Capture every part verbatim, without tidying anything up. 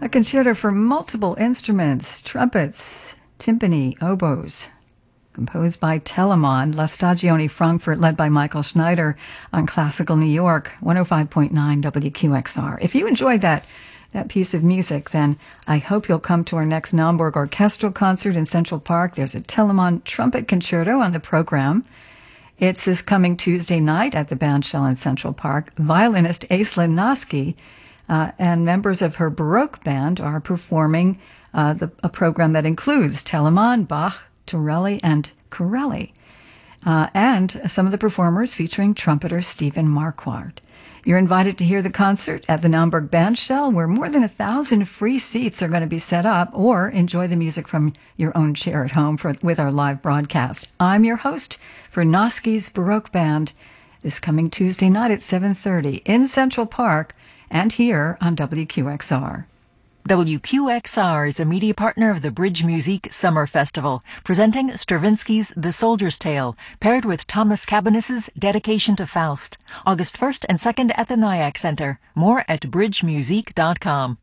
A concerto for multiple instruments, trumpets, timpani, oboes, composed by Telemann, La Stagione Frankfurt, led by Michael Schneider on Classical New York, one oh five point nine W Q X R. If you enjoyed that that piece of music, then I hope you'll come to our next Naumburg Orchestral Concert in Central Park. There's a Telemann trumpet concerto on the program. It's this coming Tuesday night at the Bandshell in Central Park. Violinist Aislinn Noske uh, and members of her Baroque band are performing uh, the, a program that includes Telemann, Bach, Torelli, and Corelli, uh, and some of the performers featuring trumpeter Stephen Marquardt. You're invited to hear the concert at the Naumburg Bandshell, where more than a thousand free seats are going to be set up, or enjoy the music from your own chair at home for, with our live broadcast. I'm your host for Noske's Baroque Band this coming Tuesday night at seven thirty in Central Park and here on W Q X R. W Q X R is a media partner of the Bridge Musique Summer Festival, presenting Stravinsky's The Soldier's Tale, paired with Thomas Cabinet's Dedication to Faust, August first and second at the Nyack Center. More at bridge musique dot com.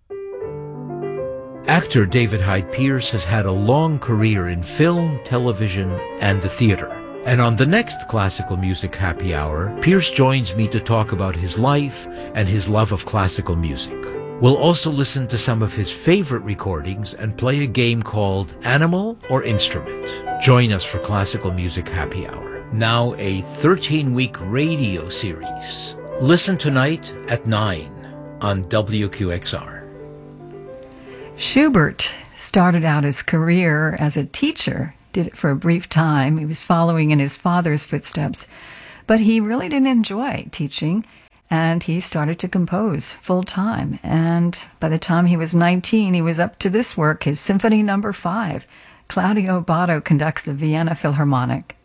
Actor David Hyde Pierce has had a long career in film, television, and the theater. And on the next Classical Music Happy Hour, Pierce joins me to talk about his life and his love of classical music. We'll also listen to some of his favorite recordings and play a game called Animal or Instrument. Join us for Classical Music Happy Hour, now a thirteen-week radio series. Listen tonight at nine on W Q X R. Schubert started out his career as a teacher, did it for a brief time. He was following in his father's footsteps, but he really didn't enjoy teaching. And he started to compose full-time. And by the time he was nineteen, he was up to this work, his Symphony Number Five. Claudio Abbado conducts the Vienna Philharmonic.